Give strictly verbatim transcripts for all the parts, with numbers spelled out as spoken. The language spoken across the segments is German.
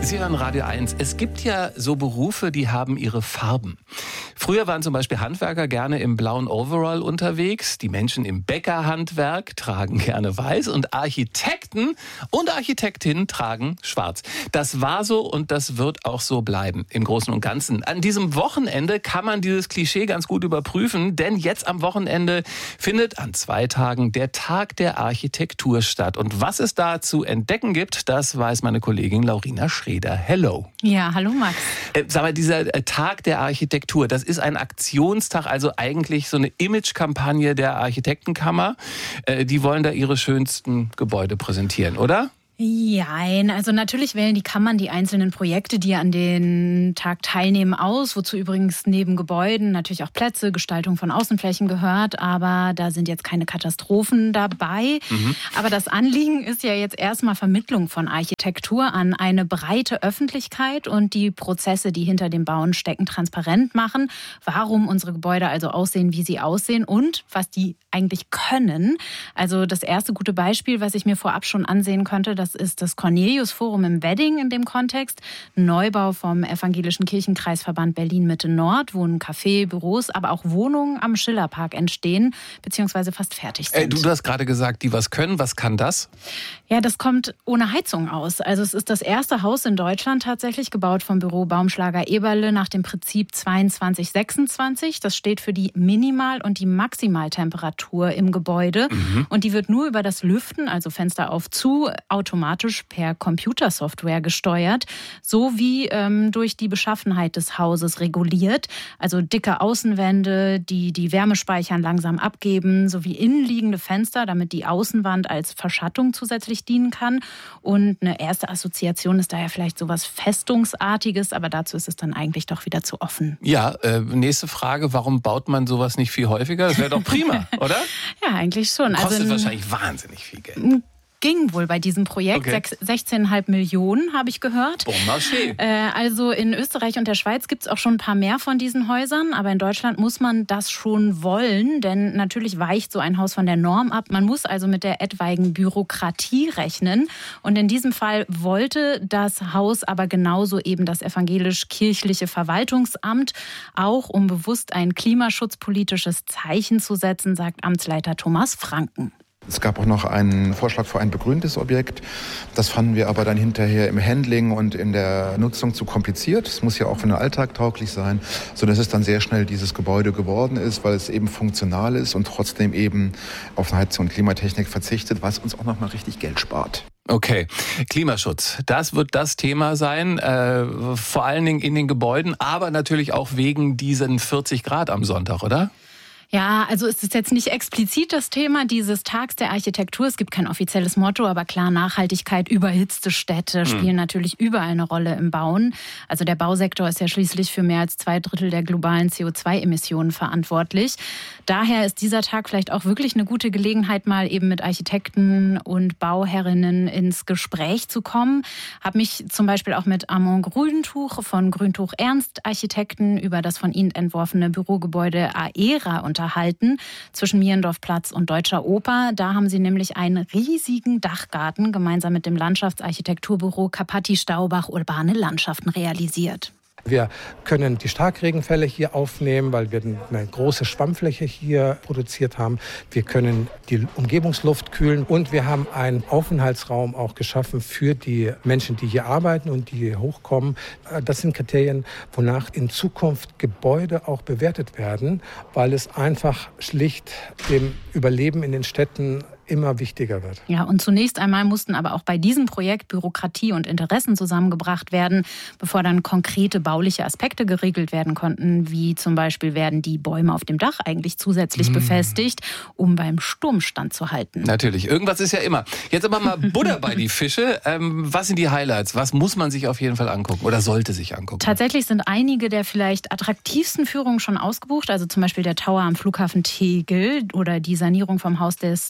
Sie hören Radio eins. Es gibt ja so Berufe, die haben ihre Farben. Früher waren zum Beispiel Handwerker gerne im blauen Overall unterwegs. Die Menschen im Bäckerhandwerk tragen gerne weiß. Und Architekten und Architektinnen tragen schwarz. Das war so und das wird auch so bleiben im Großen und Ganzen. An diesem Wochenende kann man dieses Klischee ganz gut überprüfen. Denn jetzt am Wochenende findet an zwei Tagen der Tag der Architektur statt. Und was es da zu entdecken gibt, das weiß meine Kollegin Laurina Schreder. Hello. Ja, hallo Max. Äh, sag mal, dieser äh, Tag der Architektur, das ist ein Aktionstag, also eigentlich so eine Imagekampagne der Architektenkammer. Äh, die wollen da ihre schönsten Gebäude präsentieren, oder? Jein, also natürlich wählen die Kammern die einzelnen Projekte, die an den Tag teilnehmen, aus, wozu übrigens neben Gebäuden natürlich auch Plätze, Gestaltung von Außenflächen gehört, aber da sind jetzt keine Katastrophen dabei. Mhm. Aber das Anliegen ist ja jetzt erstmal Vermittlung von Architektur an eine breite Öffentlichkeit und die Prozesse, die hinter dem Bauen stecken, transparent machen, warum unsere Gebäude also aussehen, wie sie aussehen und was die eigentlich können. Also das erste gute Beispiel, was ich mir vorab schon ansehen könnte, das ist das Cornelius-Forum im Wedding in dem Kontext. Neubau vom Evangelischen Kirchenkreisverband Berlin-Mitte-Nord, wo ein Café, Büros, aber auch Wohnungen am Schillerpark entstehen, beziehungsweise fast fertig sind. Äh, du, du hast gerade gesagt, die was können. Was kann das? Ja, das kommt ohne Heizung aus. Also es ist das erste Haus in Deutschland tatsächlich, gebaut vom Büro Baumschlager Eberle nach dem Prinzip zweiundzwanzig sechsundzwanzig. Das steht für die Minimal- und die Maximaltemperatur im Gebäude. Mhm. Und die wird nur über das Lüften, also Fenster auf zu, automatisch per Computersoftware gesteuert, sowie ähm, durch die Beschaffenheit des Hauses reguliert. Also dicke Außenwände, die die Wärme speichern, langsam abgeben, sowie innenliegende Fenster, damit die Außenwand als Verschattung zusätzlich dienen kann. Und eine erste Assoziation ist daher vielleicht sowas Festungsartiges, aber dazu ist es dann eigentlich doch wieder zu offen. Ja, äh, nächste Frage, warum baut man sowas nicht viel häufiger? Das wäre doch prima, oder? Ja, eigentlich schon. Kostet also, wahrscheinlich wahnsinnig viel Geld. Ging wohl bei diesem Projekt. Okay. sechzehn Komma fünf Millionen habe ich gehört. Bon marché. Äh, also in Österreich und der Schweiz gibt es auch schon ein paar mehr von diesen Häusern. Aber in Deutschland muss man das schon wollen. Denn natürlich weicht so ein Haus von der Norm ab. Man muss also mit der etwaigen Bürokratie rechnen. Und in diesem Fall wollte das Haus aber genauso eben das evangelisch-kirchliche Verwaltungsamt. Auch um bewusst ein klimaschutzpolitisches Zeichen zu setzen, sagt Amtsleiter Thomas Franken. Es gab auch noch einen Vorschlag für ein begrüntes Objekt. Das fanden wir aber dann hinterher im Handling und in der Nutzung zu kompliziert. Es muss ja auch für den Alltag tauglich sein, sodass es dann sehr schnell dieses Gebäude geworden ist, weil es eben funktional ist und trotzdem eben auf Heizung und Klimatechnik verzichtet, was uns auch noch mal richtig Geld spart. Okay, Klimaschutz, das wird das Thema sein, äh, vor allen Dingen in den Gebäuden, aber natürlich auch wegen diesen vierzig Grad am Sonntag, oder? Ja, also es ist jetzt nicht explizit das Thema dieses Tags der Architektur. Es gibt kein offizielles Motto, aber klar, Nachhaltigkeit, überhitzte Städte spielen mhm. natürlich überall eine Rolle im Bauen. Also der Bausektor ist ja schließlich für mehr als zwei Drittel der globalen C O zwei Emissionen verantwortlich. Daher ist dieser Tag vielleicht auch wirklich eine gute Gelegenheit, mal eben mit Architekten und Bauherrinnen ins Gespräch zu kommen. Habe mich zum Beispiel auch mit Armand Grüntuch von Grüntuch Ernst Architekten über das von ihnen entworfene Bürogebäude Aera unterhalten. Unterhalten zwischen Mierendorfplatz und Deutscher Oper. Da haben sie nämlich einen riesigen Dachgarten gemeinsam mit dem Landschaftsarchitekturbüro Capatti Staubach urbane Landschaften realisiert. Wir können die Starkregenfälle hier aufnehmen, weil wir eine große Schwammfläche hier produziert haben. Wir können die Umgebungsluft kühlen und wir haben einen Aufenthaltsraum auch geschaffen für die Menschen, die hier arbeiten und die hier hochkommen. Das sind Kriterien, wonach in Zukunft Gebäude auch bewertet werden, weil es einfach schlicht dem Überleben in den Städten immer wichtiger wird. Ja, und zunächst einmal mussten aber auch bei diesem Projekt Bürokratie und Interessen zusammengebracht werden, bevor dann konkrete bauliche Aspekte geregelt werden konnten, wie zum Beispiel werden die Bäume auf dem Dach eigentlich zusätzlich mmh. befestigt, um beim Sturm standzuhalten. Natürlich, irgendwas ist ja immer. Jetzt aber mal Butter bei die Fische. Ähm, was sind die Highlights? Was muss man sich auf jeden Fall angucken oder sollte sich angucken? Tatsächlich sind einige der vielleicht attraktivsten Führungen schon ausgebucht, also zum Beispiel der Tower am Flughafen Tegel oder die Sanierung vom Haus des Deutschen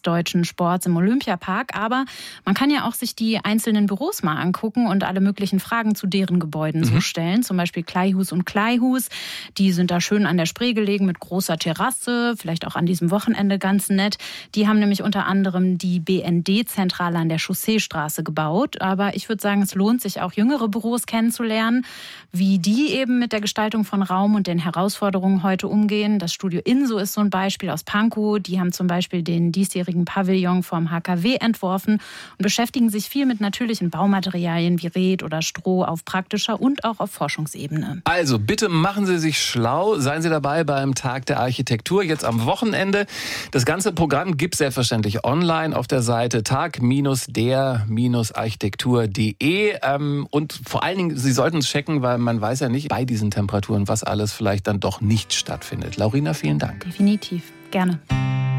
Sports im Olympiapark. Aber man kann ja auch sich die einzelnen Büros mal angucken und alle möglichen Fragen zu deren Gebäuden mhm. so stellen. Zum Beispiel Kleihues und Kleihus. Die sind da schön an der Spree gelegen mit großer Terrasse, vielleicht auch an diesem Wochenende ganz nett. Die haben nämlich unter anderem die B N D-Zentrale an der Chausseestraße gebaut. Aber ich würde sagen, es lohnt sich auch, jüngere Büros kennenzulernen, wie die eben mit der Gestaltung von Raum und den Herausforderungen heute umgehen. Das Studio Inso ist so ein Beispiel aus Pankow. Die haben zum Beispiel den diesjährigen Pavillon vom H K W entworfen und beschäftigen sich viel mit natürlichen Baumaterialien wie Red oder Stroh auf praktischer und auch auf Forschungsebene. Also bitte machen Sie sich schlau, seien Sie dabei beim Tag der Architektur jetzt am Wochenende. Das ganze Programm gibt es selbstverständlich online auf der Seite tag der architektur punkt de ähm, und vor allen Dingen, Sie sollten es checken, weil man weiß ja nicht bei diesen Temperaturen, was alles vielleicht dann doch nicht stattfindet. Laurina, vielen Dank. Definitiv, gerne.